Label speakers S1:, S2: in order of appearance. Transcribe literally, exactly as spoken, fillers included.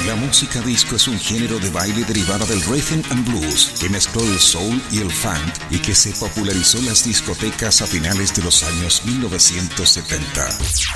S1: La música disco es un género de baile derivada del rhythm and blues que mezcló el soul y el funk y que se popularizó en las discotecas a finales de los años mil novecientos setenta.